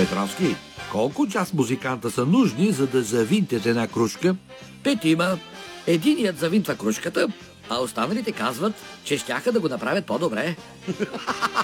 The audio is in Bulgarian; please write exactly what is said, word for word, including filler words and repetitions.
Петровски, колко час музиканта са нужни, за да завинтят една кружка? Петима. Единият завинтва кружката, а останалите казват, че щяха да го направят по-добре.